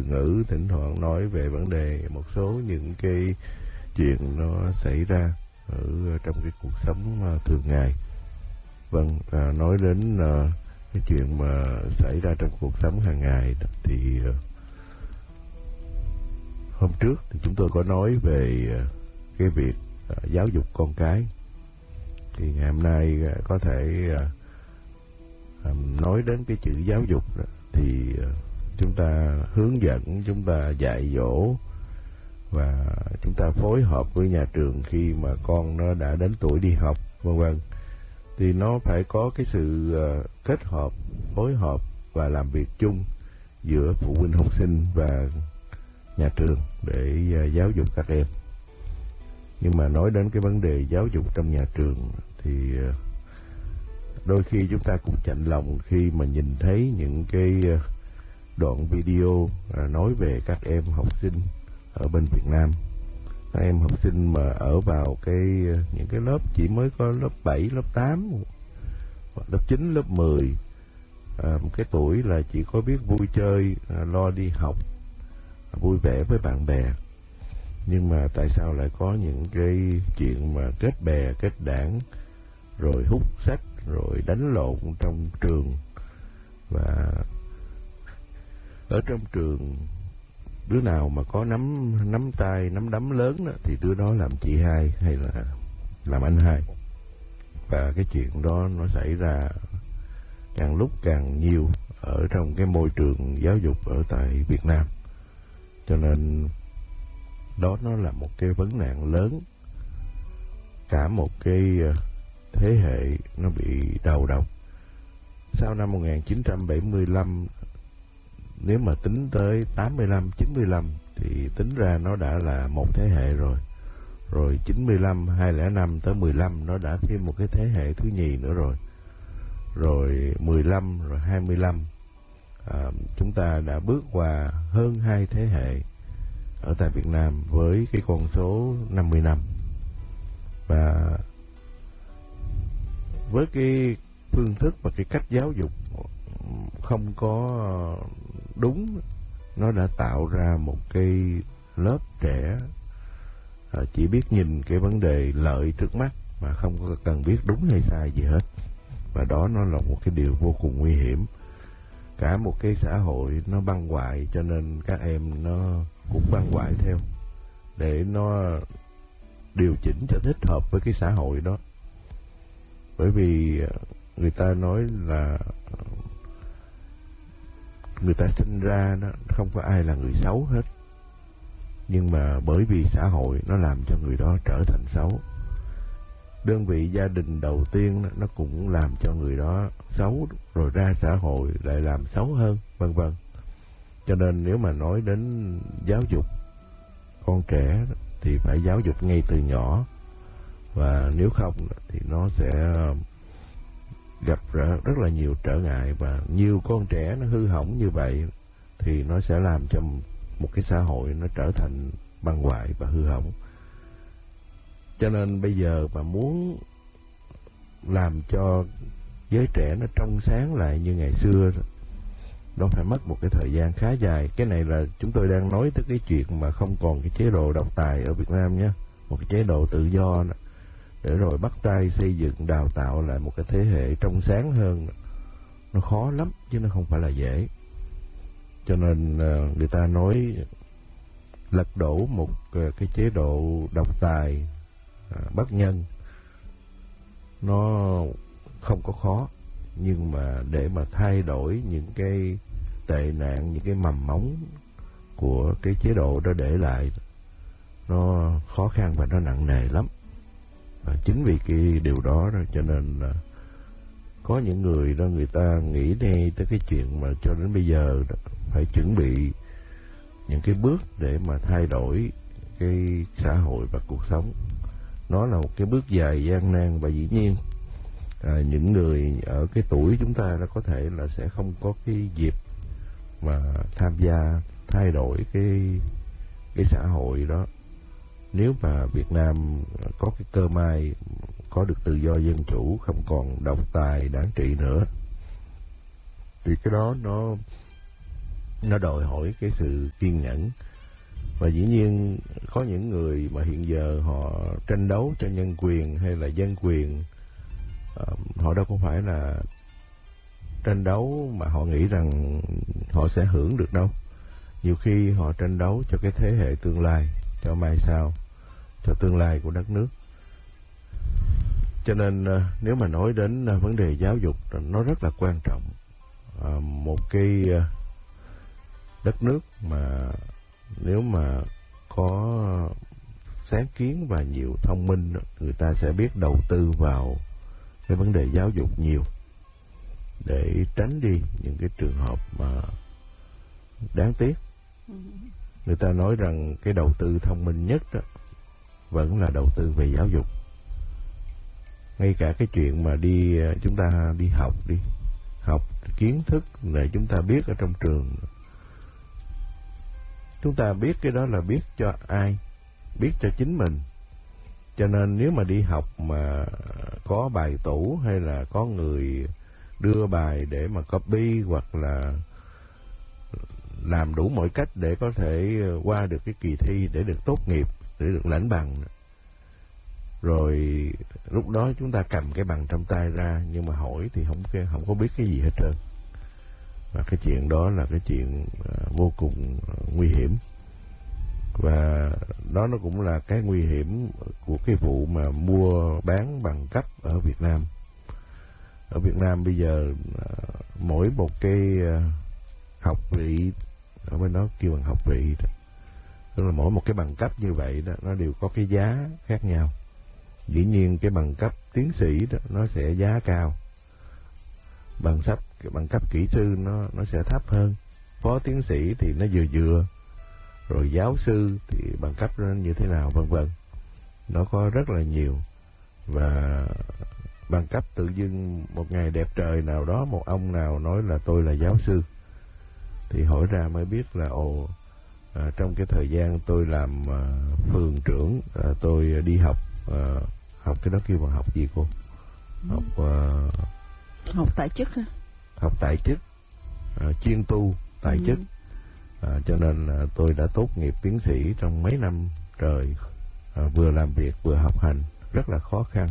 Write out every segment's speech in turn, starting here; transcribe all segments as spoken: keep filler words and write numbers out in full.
từ ngữ, thỉnh thoảng nói về vấn đề một số những cái chuyện nó xảy ra ở trong cái cuộc sống thường ngày. Vâng, à, nói đến à, cái chuyện mà xảy ra trong cuộc sống hàng ngày thì à, hôm trước thì chúng tôi có nói về à, cái việc à, giáo dục con cái. Thì ngày hôm nay à, có thể à, à, nói đến cái chữ giáo dục đó, thì à, chúng ta hướng dẫn, chúng ta dạy dỗ và chúng ta phối hợp với nhà trường khi mà con nó đã đến tuổi đi học, vân vân. Thì nó phải có cái sự uh, kết hợp, phối hợp và làm việc chung giữa phụ huynh học sinh và nhà trường để uh, giáo dục các em. Nhưng mà nói đến cái vấn đề giáo dục trong nhà trường thì uh, đôi khi chúng ta cũng chạnh lòng khi mà nhìn thấy những cái uh, đoạn video uh, nói về các em học sinh ở bên Việt Nam. Các em học sinh mà ở vào cái những cái lớp chỉ mới có lớp bảy, lớp tám, lớp chín, lớp mười, à, cái tuổi là chỉ có biết vui chơi, à, lo đi học, à, vui vẻ với bạn bè. Nhưng mà tại sao lại có những cái chuyện mà kết bè, kết đảng, rồi hút sách, rồi đánh lộn trong trường. Và ở trong trường, đứa nào mà có nắm nắm tay, nắm đấm lớn đó, thì đứa đó làm chị hai hay là làm anh hai. Và cái chuyện đó nó xảy ra càng lúc càng nhiều ở trong cái môi trường giáo dục ở tại Việt Nam. Cho nên đó nó là một cái vấn nạn lớn. Cả một cái thế hệ nó bị đầu độc. Sau năm một nghìn chín trăm bảy mươi lăm, nếu mà tính tới tám mươi lăm, chín mươi lăm thì tính ra nó đã là một thế hệ rồi. Rồi chín mươi lăm, hai không năm tới mười lăm nó đã thêm một cái thế hệ thứ nhì nữa rồi. Rồi mười lăm, rồi hai mươi lăm, à, chúng ta đã bước qua hơn hai thế hệ ở tại Việt Nam với cái con số năm mươi năm. Và với cái phương thức và cái cách giáo dục không có đúng, nó đã tạo ra một cái lớp trẻ à, chỉ biết nhìn cái vấn đề lợi trước mắt mà không có cần biết đúng hay sai gì hết. Và đó nó là một cái điều vô cùng nguy hiểm. Cả một cái xã hội nó băng hoại, cho nên các em nó cũng băng hoại theo để nó điều chỉnh cho thích hợp với cái xã hội đó. Bởi vì người ta nói là người ta sinh ra đó, không có ai là người xấu hết. Nhưng mà bởi vì xã hội nó làm cho người đó trở thành xấu. Đơn vị gia đình đầu tiên đó, nó cũng làm cho người đó xấu, rồi ra xã hội lại làm xấu hơn, vân vân. Cho nên nếu mà nói đến giáo dục con trẻ thì phải giáo dục ngay từ nhỏ. Và nếu không thì nó sẽ gặp rất là nhiều trở ngại. Và nhiều con trẻ nó hư hỏng như vậy thì nó sẽ làm cho một cái xã hội nó trở thành băng hoại và hư hỏng. Cho nên bây giờ mà muốn làm cho giới trẻ nó trong sáng lại như ngày xưa, nó phải mất một cái thời gian khá dài. Cái này là chúng tôi đang nói tới cái chuyện mà không còn cái chế độ độc tài ở Việt Nam nhé. Một cái chế độ tự do đó, để rồi bắt tay xây dựng, đào tạo lại một cái thế hệ trong sáng hơn. Nó khó lắm chứ nó không phải là dễ. Cho nên người ta nói lật đổ một cái chế độ độc tài bất nhân nó không có khó. Nhưng mà để mà thay đổi những cái tệ nạn, những cái mầm móng của cái chế độ đó để lại, nó khó khăn và nó nặng nề lắm. Và chính vì cái điều đó rồi cho nên là có những người đó người ta nghĩ ngay tới cái chuyện mà cho đến bây giờ phải chuẩn bị những cái bước để mà thay đổi cái xã hội và cuộc sống. Nó là một cái bước dài gian nan và dĩ nhiên à, những người ở cái tuổi chúng ta nó có thể là sẽ không có cái dịp mà tham gia thay đổi cái cái xã hội đó. Nếu mà Việt Nam có cái cơ may có được tự do dân chủ, không còn độc tài đảng trị nữa, thì cái đó nó nó đòi hỏi cái sự kiên nhẫn. Và dĩ nhiên có những người mà hiện giờ họ tranh đấu cho nhân quyền hay là dân quyền, uh, họ đâu có phải là tranh đấu mà họ nghĩ rằng họ sẽ hưởng được đâu. Nhiều khi họ tranh đấu cho cái thế hệ tương lai, cho mai sau, cho tương lai của đất nước. Cho nên uh, nếu mà nói đến uh, vấn đề giáo dục, nó rất là quan trọng. Uh, một cái uh, đất nước mà nếu mà có sáng kiến và nhiều thông minh, người ta sẽ biết đầu tư vào cái vấn đề giáo dục nhiều, để tránh đi những cái trường hợp mà đáng tiếc. Người ta nói rằng cái đầu tư thông minh nhất đó vẫn là đầu tư về giáo dục. Ngay cả cái chuyện mà đi chúng ta đi học đi học kiến thức để chúng ta biết ở trong trường, chúng ta biết cái đó là biết cho ai? Biết cho chính mình. Cho nên nếu mà đi học mà có bài tủ hay là có người đưa bài để mà copy hoặc là làm đủ mọi cách để có thể qua được cái kỳ thi để được tốt nghiệp, để được lãnh bằng, rồi lúc đó chúng ta cầm cái bằng trong tay ra nhưng mà hỏi thì không không có biết cái gì hết trơn. Và cái chuyện đó là cái chuyện uh, vô cùng uh, nguy hiểm. Và đó nó cũng là cái nguy hiểm của cái vụ mà mua bán bằng cấp ở Việt Nam. Ở Việt Nam bây giờ uh, mỗi một cái uh, học vị, ở bên đó kêu bằng học vị đó, tức là mỗi một cái bằng cấp như vậy đó, nó đều có cái giá khác nhau. Dĩ nhiên cái bằng cấp tiến sĩ đó nó sẽ giá cao, bằng cấp bằng cấp kỹ sư nó nó sẽ thấp hơn, phó tiến sĩ thì nó vừa vừa, rồi giáo sư thì bằng cấp nó như thế nào, vân vân. Nó có rất là nhiều. Và bằng cấp tự dưng một ngày đẹp trời nào đó một ông nào nói là tôi là giáo sư, thì hỏi ra mới biết là ồ, à, trong cái thời gian tôi làm à, phường trưởng, à, tôi đi học à, học cái đó kêu bằng học gì cô? Học à, học tại chức hả? Học tại chức, à, chuyên tu tại ừ. chức. À, cho nên à, tôi đã tốt nghiệp tiến sĩ trong mấy năm trời, à, vừa làm việc vừa học hành rất là khó khăn.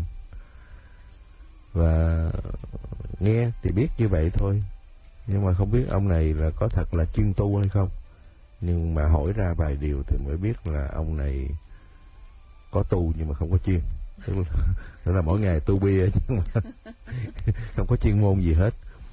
Và nghe thì biết như vậy thôi, nhưng mà không biết ông này là có thật là chuyên tu hay không. Nhưng mà hỏi ra vài điều thì mới biết là ông này có tu nhưng mà không có chuyên. Tức là, tức là mỗi ngày tu bia nhưng mà không có chuyên môn gì hết.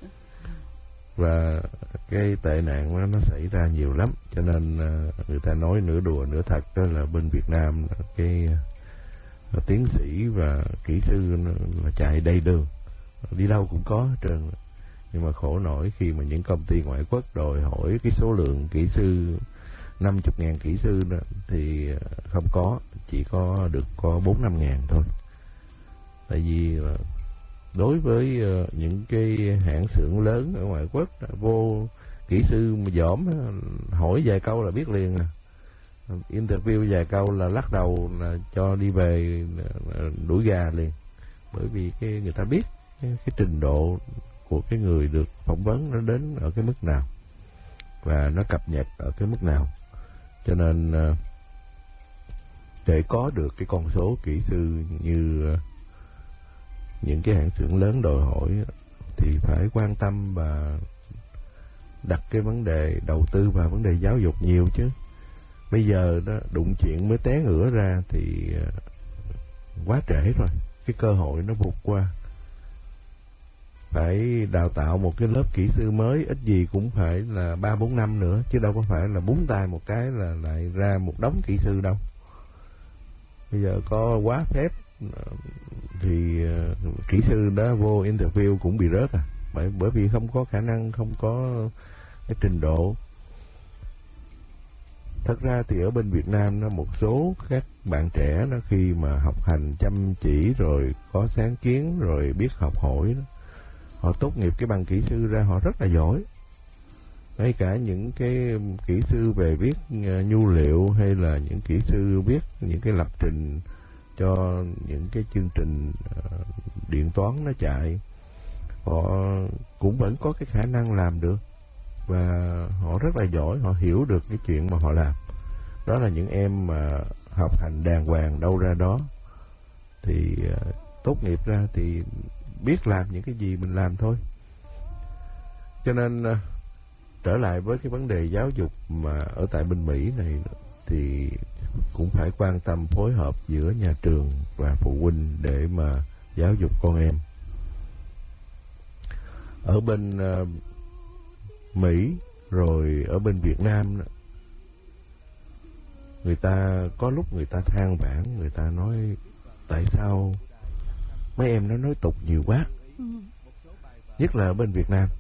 Và cái tệ nạn đó, nó xảy ra nhiều lắm. Cho nên người ta nói nửa đùa nửa thật đó là bên Việt Nam cái tiến sĩ và kỹ sư là chạy đầy đường, đi đâu cũng có hết trơn. Nhưng mà khổ nổi khi mà những công ty ngoại quốc đòi hỏi cái số lượng kỹ sư năm mươi ngàn kỹ sư đó, thì không có, chỉ có được có bốn năm ngàn thôi. Tại vì đối với những cái hãng xưởng lớn ở ngoại quốc, vô kỹ sư mà dỏm hỏi vài câu là biết liền à. Interview vài câu là lắc đầu là cho đi về đuổi gà liền. Bởi vì cái người ta biết cái, cái trình độ của cái người được phỏng vấn nó đến ở cái mức nào và nó cập nhật ở cái mức nào. Cho nên để có được cái con số kỹ sư như những cái hãng xưởng lớn đòi hỏi thì phải quan tâm và đặt cái vấn đề đầu tư vào vấn đề giáo dục nhiều chứ. Bây giờ đó đụng chuyện mới té ngửa ra thì quá trễ rồi, cái cơ hội nó vụt qua. Phải đào tạo một cái lớp kỹ sư mới ít gì cũng phải là ba bốn năm nữa, chứ đâu có phải là búng tay một cái là lại ra một đống kỹ sư đâu. Bây giờ có quá phép thì kỹ sư đó vô interview cũng bị rớt à, bởi bởi vì không có khả năng, không có cái trình độ. Thật ra thì ở bên Việt Nam nó một số các bạn trẻ nó khi mà học hành chăm chỉ rồi có sáng kiến rồi biết học hỏi đó, họ tốt nghiệp cái bằng kỹ sư ra họ rất là giỏi. Ngay cả những cái kỹ sư về viết nhu liệu hay là những kỹ sư viết những cái lập trình cho những cái chương trình điện toán nó chạy, họ cũng vẫn có cái khả năng làm được. và họ rất là giỏi, họ hiểu được cái chuyện mà họ làm. Đó là những em mà học hành đàng hoàng đâu ra đó, thì uh, tốt nghiệp ra thì biết làm những cái gì mình làm thôi. Cho nên uh, trở lại với cái vấn đề giáo dục mà ở tại bên Mỹ này thì cũng phải quan tâm phối hợp giữa nhà trường và phụ huynh để mà giáo dục con em. Ở bên uh, Mỹ rồi ở bên Việt Nam, người ta có lúc người ta than vãn, người ta nói tại sao mấy em nó nói tục nhiều quá. Ừ. Nhất là ở bên Việt Nam.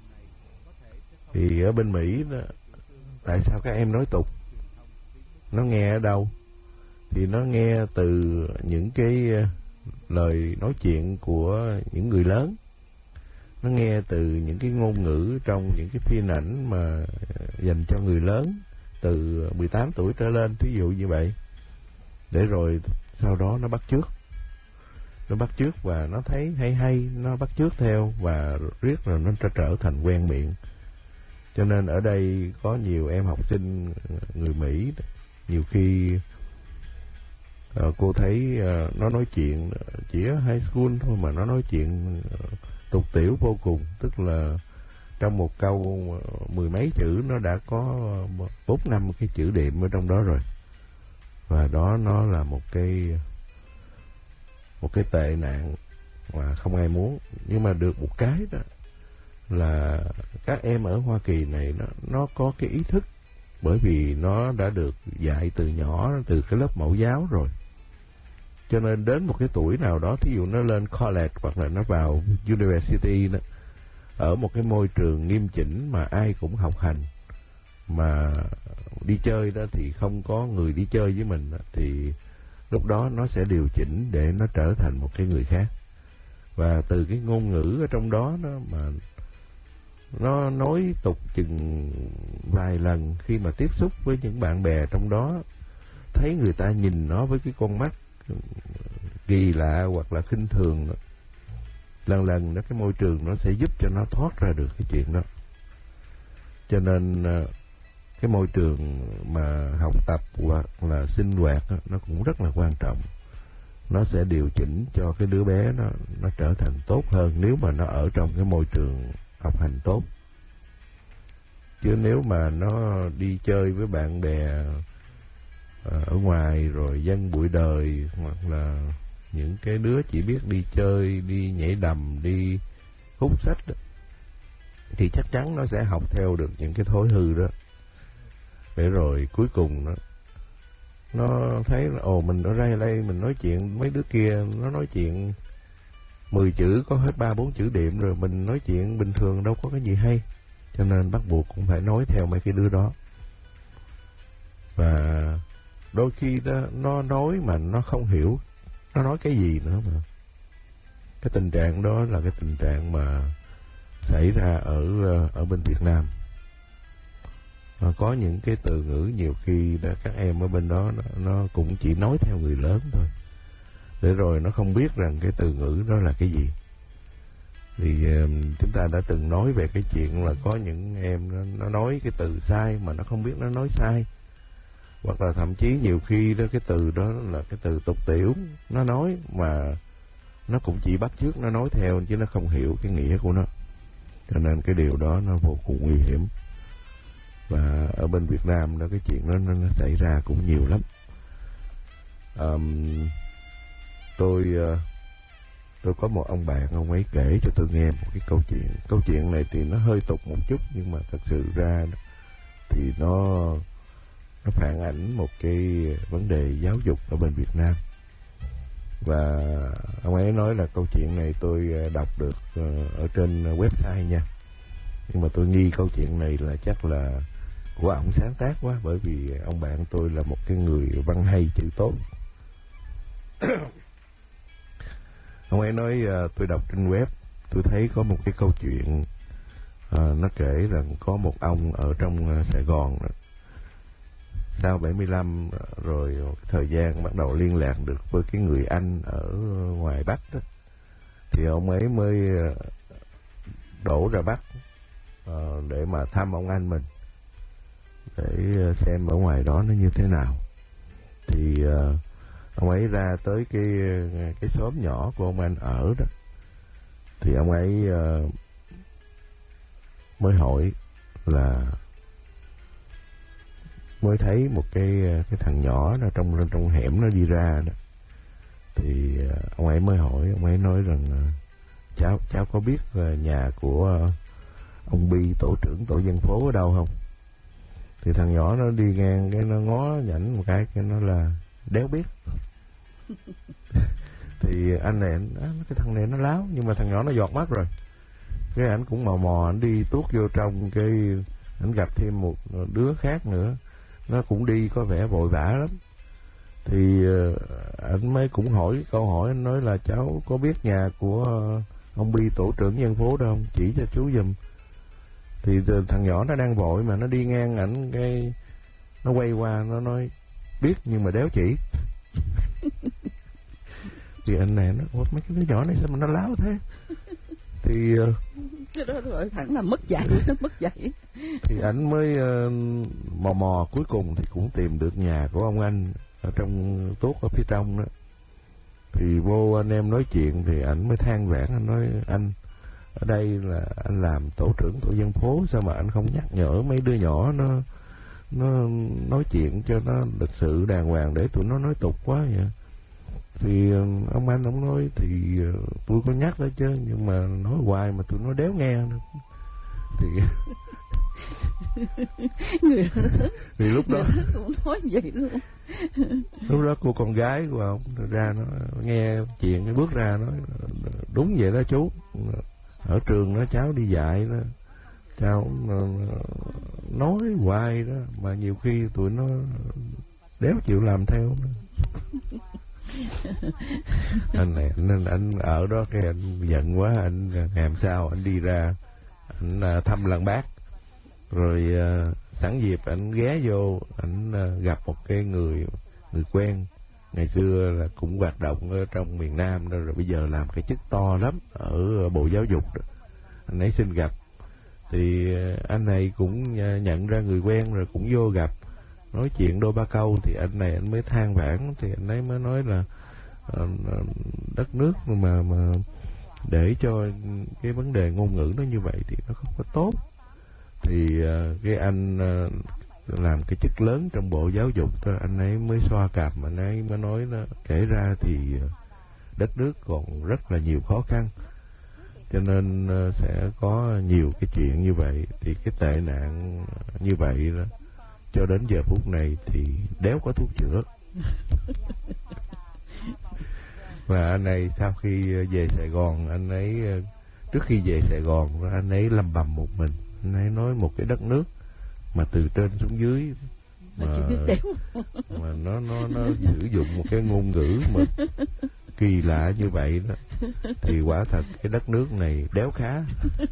Thì ở bên Mỹ đó, tại sao các em nói tục? Nó nghe ở đâu? Thì nó nghe từ những cái lời nói chuyện của những người lớn. Nó nghe từ những cái ngôn ngữ trong những cái phim ảnh mà dành cho người lớn từ mười tám tuổi trở lên, thí dụ như vậy. Để rồi sau đó nó bắt chước. Nó bắt chước và nó thấy hay hay, nó bắt chước theo và riết rồi nó trở thành quen miệng. Cho nên ở đây có nhiều em học sinh người Mỹ, nhiều khi uh, cô thấy uh, nó nói chuyện chỉ ở high school thôi mà nó nói chuyện uh, tục tiểu vô cùng. Tức là trong một câu mười mấy chữ nó đã có bốn năm cái chữ đệm ở trong đó rồi. Và đó nó là một cái một cái tệ nạn mà không ai muốn. Nhưng mà được một cái đó là các em ở Hoa Kỳ này nó nó có cái ý thức, bởi vì nó đã được dạy từ nhỏ, từ cái lớp mẫu giáo rồi. Cho nên đến một cái tuổi nào đó, thí dụ nó lên college hoặc là nó vào university đó, ở một cái môi trường nghiêm chỉnh mà ai cũng học hành, mà đi chơi đó thì không có người đi chơi với mình đó, thì lúc đó nó sẽ điều chỉnh để nó trở thành một cái người khác. Và từ cái ngôn ngữ ở trong đó đó mà nó nói tục chừng vài lần, khi mà tiếp xúc với những bạn bè trong đó, thấy người ta nhìn nó với cái con mắt kỳ lạ hoặc là khinh thường đó, lần lần đó cái môi trường nó sẽ giúp cho nó thoát ra được cái chuyện đó. Cho nên cái môi trường mà học tập hoặc là sinh hoạt đó, nó cũng rất là quan trọng. Nó sẽ điều chỉnh cho cái đứa bé nó nó trở thành tốt hơn nếu mà nó ở trong cái môi trường học hành tốt. Chứ nếu mà nó đi chơi với bạn bè ở ngoài rồi dân bụi đời, hoặc là những cái đứa chỉ biết đi chơi, đi nhảy đầm, đi hút sách đó, thì chắc chắn nó sẽ học theo được những cái thói hư đó. Để rồi cuối cùng nó nó thấy là ồ, mình ở đây đây mình nói chuyện mấy đứa kia nó nói chuyện mười chữ có hết ba bốn chữ đệm rồi, mình nói chuyện bình thường đâu có cái gì hay. Cho nên bắt buộc cũng phải nói theo mấy cái đứa đó. Và đôi khi đó nó nói mà nó không hiểu nó nói cái gì nữa. Mà cái tình trạng đó là cái tình trạng mà xảy ra ở ở bên Việt Nam. Mà có những cái từ ngữ nhiều khi là các em ở bên đó nó, nó cũng chỉ nói theo người lớn thôi, để rồi nó không biết rằng cái từ ngữ đó là cái gì. Thì uh, chúng ta đã từng nói về cái chuyện là có những em nó, nó nói cái từ sai mà nó không biết nó nói sai, hoặc là thậm chí nhiều khi đó cái từ đó là cái từ tục tiểu, nó nói mà nó cũng chỉ bắt chước nó nói theo chứ nó không hiểu cái nghĩa của nó. Cho nên cái điều đó nó vô cùng nguy hiểm. Và ở bên Việt Nam đó cái chuyện đó nó, nó xảy ra cũng nhiều lắm. Um, tôi uh, tôi có một ông bạn, ông ấy kể cho tôi nghe một cái câu chuyện. Câu chuyện này thì nó hơi tục một chút, nhưng mà thật sự ra thì nó nó phản ảnh một cái vấn đề giáo dục ở bên Việt Nam. Và ông ấy nói là câu chuyện này tôi đọc được ở trên website nha, nhưng mà tôi nghi câu chuyện này là chắc là của ông sáng tác quá, bởi vì ông bạn tôi là một cái người văn hay chữ tốt. Ông ấy nói uh, tôi đọc trên web, tôi thấy có một cái câu chuyện uh, nó kể rằng có một ông ở trong uh, Sài Gòn đó. Sau bảy mươi lăm rồi thời gian bắt đầu liên lạc được với cái người anh ở ngoài Bắc đó, thì ông ấy mới uh, đổ ra Bắc uh, để mà thăm ông anh mình, để xem ở ngoài đó nó như thế nào. Thì uh, ông ấy ra tới cái cái xóm nhỏ của ông anh ở đó, thì ông ấy uh, mới hỏi là mới thấy một cái cái thằng nhỏ nó trong trong hẻm nó đi ra đó. Thì uh, ông ấy mới hỏi, ông ấy nói rằng uh, cháu cháu có biết uh, nhà của uh, ông Bi, tổ trưởng tổ dân phố ở đâu không? Thì thằng nhỏ nó đi ngang cái nó ngó nhảnh một cái, cái nó là đéo biết. Thì anh này anh, cái thằng này nó láo, nhưng mà thằng nhỏ nó giọt mắt rồi. Cái ảnh cũng mò mò ảnh đi tuốt vô trong, cái ảnh gặp thêm một đứa khác nữa, nó cũng đi có vẻ vội vã lắm. Thì ảnh mới cũng hỏi câu hỏi, anh nói là cháu có biết nhà của ông Bi, tổ trưởng dân phố đâu không, chỉ cho chú giùm. Thì thằng nhỏ nó đang vội mà nó đi ngang ảnh, cái nó quay qua nó nói biết nhưng mà đéo chỉ. Thì anh này nó, ủa mấy cái đứa nhỏ này sao mà nó láo thế? Thì cái đó gọi thẳng là mất dạy, mất dạy. Thì ảnh mới uh, mò mò, cuối cùng thì cũng tìm được nhà của ông anh ở trong tuốt ở phía trong đó. Thì vô anh em nói chuyện thì ảnh mới than vãn, anh nói anh ở đây là anh làm tổ trưởng tổ dân phố, sao mà anh không nhắc nhở mấy đứa nhỏ nó nó nói chuyện cho nó lịch sự đàng hoàng, để tụi nó nói tục quá vậy. Thì ông anh ông nói thì tôi có nhắc đó chứ, nhưng mà nói hoài mà tụi nó đéo nghe nữa. Thì người thì lúc đó cũng nói vậy luôn. Lúc đó cô con gái của ông ra nó nghe chuyện, cái bước ra nói đúng vậy đó chú, ở trường đó cháu đi dạy đó, cháu nói hoài đó mà nhiều khi tụi nó đéo chịu làm theo nữa. Anh này anh, anh ở đó cái anh giận quá, anh làm sao anh đi ra anh thăm làng bác, rồi uh, sẵn dịp anh ghé vô, anh uh, gặp một cái người người quen ngày xưa là cũng hoạt động ở trong miền Nam đó, rồi bây giờ làm cái chức to lắm ở Bộ Giáo dục đó. Anh ấy xin gặp, thì uh, anh này cũng uh, nhận ra người quen rồi cũng vô gặp, nói chuyện đôi ba câu thì anh này anh mới than vãn. Thì anh ấy mới nói là uh, đất nước mà mà để cho cái vấn đề ngôn ngữ nó như vậy thì nó không có tốt. Thì uh, cái anh uh, làm cái chức lớn trong Bộ Giáo dục đó, anh ấy mới xoa cằm, anh ấy mới nói nó kể ra thì uh, đất nước còn rất là nhiều khó khăn, cho nên uh, sẽ có nhiều cái chuyện như vậy. Thì cái tệ nạn như vậy đó, cho đến giờ phút này thì đéo có thuốc chữa. Và anh ấy sau khi về Sài Gòn, anh ấy trước khi về Sài Gòn anh ấy lầm bầm một mình, anh ấy nói một cái đất nước mà từ trên xuống dưới mà, mà nó nó nó sử dụng một cái ngôn ngữ mà kỳ lạ như vậy đó, thì quả thật cái đất nước này đéo khá.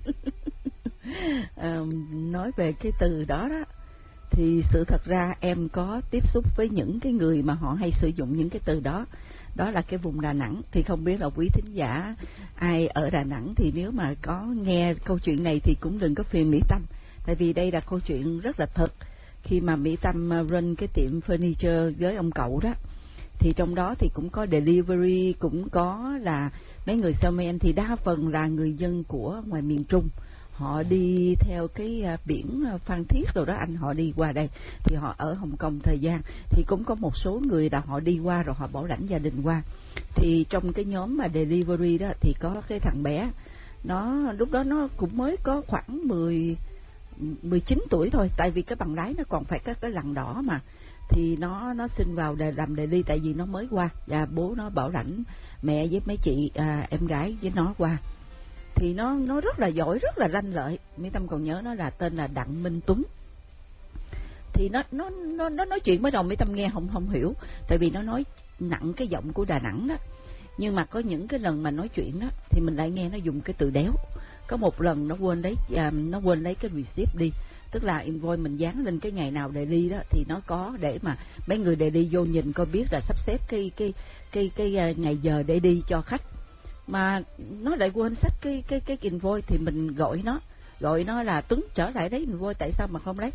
À, nói về cái từ đó đó, thì sự thật ra em có tiếp xúc với những cái người mà họ hay sử dụng những cái từ đó. Đó là cái vùng Đà Nẵng. Thì không biết là quý thính giả ai ở Đà Nẵng thì nếu mà có nghe câu chuyện này thì cũng đừng có phiền Mỹ Tâm, tại vì đây là câu chuyện rất là thật. Khi mà Mỹ Tâm run cái tiệm furniture với ông cậu đó, thì trong đó thì cũng có delivery, cũng có là mấy người salesman, thì đa phần là người dân của ngoài miền Trung. Họ đi theo cái biển Phan Thiết rồi đó anh, họ đi qua đây, thì họ ở Hồng Kông thời gian, thì cũng có một số người là họ đi qua rồi họ bảo lãnh gia đình qua. Thì trong cái nhóm mà delivery đó thì có cái thằng bé, nó lúc đó nó cũng mới có khoảng mười, mười chín tuổi thôi, tại vì cái bằng lái nó còn phải có cái lằn đỏ mà. Thì nó nó xin vào để làm daily, tại vì nó mới qua và bố nó bảo lãnh mẹ với mấy chị à, em gái với nó qua. Thì nó nó rất là giỏi, rất là lanh lợi. Mỹ Tâm còn nhớ nó là tên là Đặng Minh Tuấn. Thì nó nó nó nó nói chuyện mới đầu Mỹ Tâm nghe không không hiểu, tại vì nó nói nặng cái giọng của Đà Nẵng đó. Nhưng mà có những cái lần mà nói chuyện đó thì mình lại nghe nó dùng cái từ đéo. Có một lần nó quên lấy à, nó quên lấy cái receipt đi, tức là invoice mình dán lên cái ngày nào daily đó, thì nó có để mà mấy người daily vô nhìn coi biết là sắp xếp cái cái cái cái, cái ngày giờ để đi cho khách. Mà nó lại quên sách cái cái cái invoice, thì mình gọi nó gọi nó là Tuấn trở lại đấy Nguyền Vôi, tại sao mà không lấy?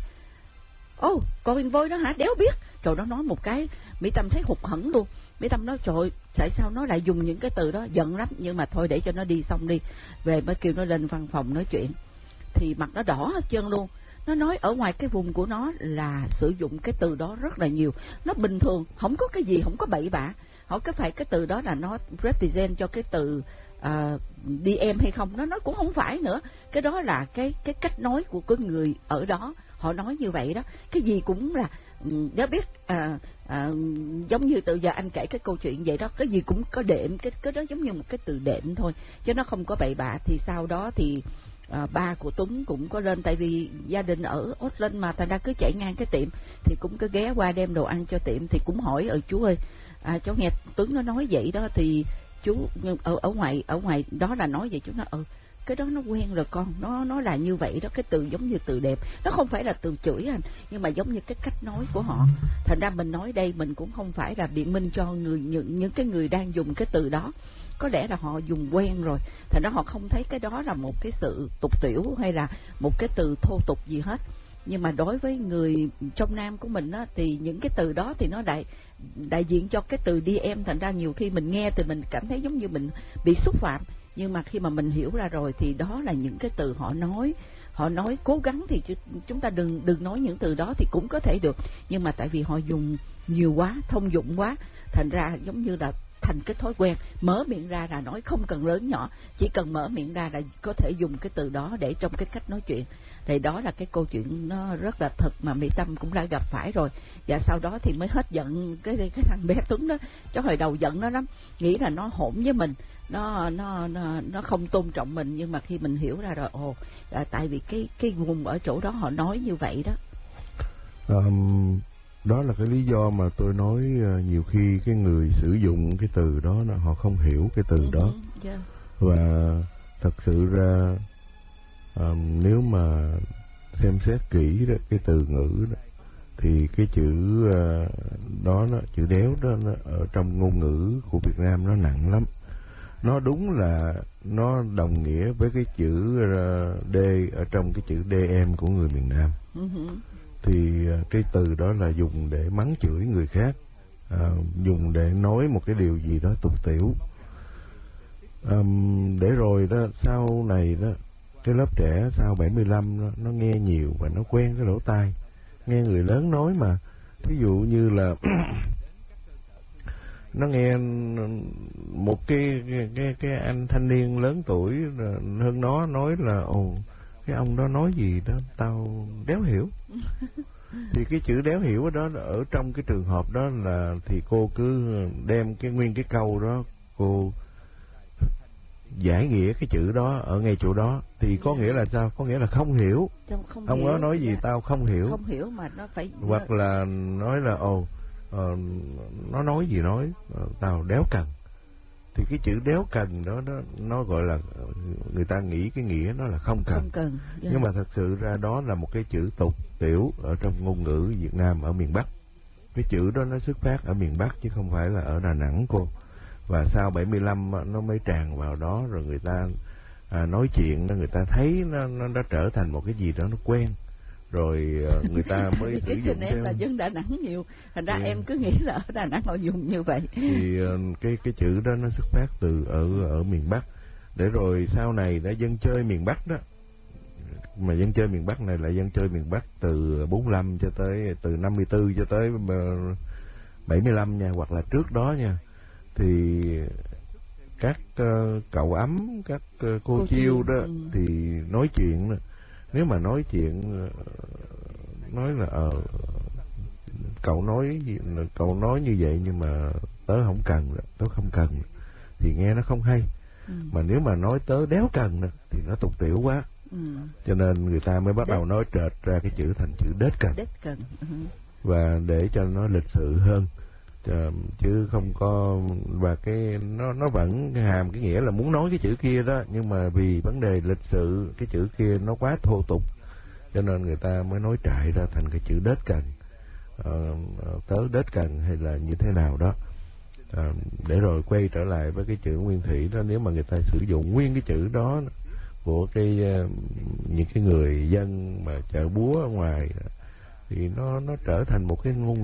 Ô, oh, con Nguyền Vôi nó hả? Đéo biết. Rồi nó nói một cái Mỹ Tâm thấy hụt hẫng luôn. Mỹ Tâm nói trời, tại sao nó lại dùng những cái từ đó, giận lắm. Nhưng mà thôi để cho nó đi xong đi, về mới kêu nó lên văn phòng nói chuyện. Thì mặt nó đỏ hết trơn luôn. Nó nói ở ngoài cái vùng của nó là sử dụng cái từ đó rất là nhiều. Nó bình thường, không có cái gì, không có bậy bạ. Hỏi cái phải cái từ đó là nó represent cho cái từ uh, đê em hay không? Nó nói cũng không phải nữa. Cái đó là cái cái cách nói của cái người ở đó. Họ nói như vậy đó. Cái gì cũng là nó biết à, à, giống như từ giờ anh kể cái câu chuyện vậy đó, cái gì cũng có đệm, cái cái đó giống như một cái từ đệm thôi, chứ nó không có bậy bạ. Thì sau đó thì à, ba của Tuấn cũng có lên, tại vì gia đình ở Auckland mà, thành ra cứ chạy ngang cái tiệm thì cũng có ghé qua đem đồ ăn cho tiệm. Thì cũng hỏi ờ chú ơi, à, cháu nghe Tuấn nó nói vậy đó, thì chú ở ở ngoài ở ngoài đó là nói vậy. Chú nói ừ cái đó nó quen rồi con, nó nó là như vậy đó, cái từ giống như từ đẹp, nó không phải là từ chửi anh, nhưng mà giống như cái cách nói của họ. Thành ra mình nói đây mình cũng không phải là biện minh cho người những những cái người đang dùng cái từ đó, có lẽ là họ dùng quen rồi, thành ra họ không thấy cái đó là một cái sự tục tiểu hay là một cái từ thô tục gì hết. Nhưng mà đối với người trong Nam của mình á, thì những cái từ đó thì nó đại đại diện cho cái từ đê em, thành ra nhiều khi mình nghe thì mình cảm thấy giống như mình bị xúc phạm. Nhưng mà khi mà mình hiểu ra rồi thì đó là những cái từ họ nói, họ nói cố gắng thì chúng ta đừng đừng nói những từ đó thì cũng có thể được, nhưng mà tại vì họ dùng nhiều quá, thông dụng quá, thành ra giống như là thành cái thói quen, mở miệng ra là nói, không cần lớn nhỏ, chỉ cần mở miệng ra là có thể dùng cái từ đó để trong cái cách nói chuyện. Thì đó là cái câu chuyện nó rất là thật mà Mỹ Tâm cũng đã gặp phải rồi. Và sau đó thì mới hết giận cái cái thằng bé Tuấn đó. Cho hồi đầu giận nó lắm, nghĩ là nó hỗn với mình, nó nó nó nó không tôn trọng mình. Nhưng mà khi mình hiểu ra rồi, ồ, à, tại vì cái cái vùng ở chỗ đó họ nói như vậy đó. Um, đó là cái lý do mà tôi nói uh, nhiều khi cái người sử dụng cái từ đó là họ không hiểu cái từ đó. Uh-huh. Yeah. Và thật sự ra um, nếu mà xem xét kỹ đó, cái từ ngữ đó, thì cái chữ uh, đó, nó, chữ đéo đó nó, ở trong ngôn ngữ của Việt Nam nó nặng lắm. Nó đúng là nó đồng nghĩa với cái chữ uh, D ở trong cái chữ đê em của người miền Nam. Uh-huh. Thì uh, cái từ đó là dùng để mắng chửi người khác, uh, dùng để nói một cái điều gì đó tục tiểu. Um, để rồi đó sau này đó, cái lớp trẻ sau bảy mươi lăm đó, nó nghe nhiều và nó quen cái lỗ tai, nghe người lớn nói mà. Ví dụ như là nó nghe một cái cái cái anh thanh niên lớn tuổi hơn nó nói là ồ, cái ông đó nói gì đó tao đéo hiểu. Thì cái chữ đéo hiểu đó ở trong cái trường hợp đó là thì cô cứ đem cái nguyên cái câu đó, cô giải nghĩa cái chữ đó ở ngay chỗ đó. Thì có nghĩa là sao? Có nghĩa là không hiểu. Không ông hiểu, đó nói gì dạ. Tao không hiểu. Không hiểu mà nó phải. Hoặc là nói là ồ, uh, nó nói gì nói, uh, tao đéo cần. Thì cái chữ đéo cần đó, đó nó gọi là người ta nghĩ cái nghĩa nó là không cần. Không cần. Yeah. Nhưng mà thật sự ra đó là một cái chữ tục tiểu ở trong ngôn ngữ Việt Nam ở miền Bắc. Cái chữ đó nó xuất phát ở miền Bắc chứ không phải là ở Đà Nẵng cô. Và sau bảy mươi lăm nó mới tràn vào đó, rồi người ta à, nói chuyện, người ta thấy nó, nó đã trở thành một cái gì đó nó quen, rồi uh, người ta mới sử dụng em theo. là dân Đà Nẵng nhiều, thành ra yeah. em cứ nghĩ là ở Đà Nẵng họ dùng như vậy. Thì uh, cái cái chữ đó nó xuất phát từ ở ở miền Bắc, để rồi sau này đã dân chơi miền Bắc đó. Mà dân chơi miền Bắc này là dân chơi miền Bắc từ bốn mươi lăm cho tới, từ năm mươi tư cho tới bảy mươi lăm nha, hoặc là trước đó nha. Thì các uh, cậu ấm, các uh, cô, cô chiêu đó ừ. thì nói chuyện đó, nếu mà nói chuyện uh, nói là ờ uh, cậu nói gì, cậu nói như vậy nhưng mà tớ không cần, tớ không cần, thì nghe nó không hay. Ừ. Mà nếu mà nói tớ đéo cần thì nó tục tiểu quá. Ừ. Cho nên người ta mới bắt đết. đầu nói trệt ra cái chữ thành chữ đết cần. Đết cần. Uh-huh. Và để cho nó lịch sự hơn, chứ không có, và cái nó nó vẫn hàm cái nghĩa là muốn nói cái chữ kia đó, nhưng mà vì vấn đề lịch sự cái chữ kia nó quá thô tục, cho nên người ta mới nói trại ra thành cái chữ đết cần, ờ, tớ đết cần hay là như thế nào đó. À, để rồi quay trở lại với cái chữ nguyên thủy đó, nếu mà người ta sử dụng nguyên cái chữ đó của cái những cái người dân mà chợ búa ở ngoài, thì nó nó trở thành một cái ngôn